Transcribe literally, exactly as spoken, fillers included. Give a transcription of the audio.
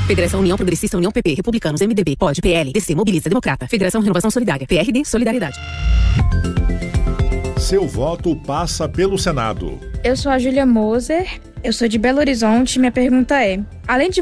Federação União Progressista, União P P, Republicanos, M D B, P O D, P L, D C, Mobiliza, Democrata, Federação Renovação Solidária, P R D, Solidariedade. Seu voto passa pelo Senado. Eu sou a Júlia Moser, eu sou de Belo Horizonte e minha pergunta é: além de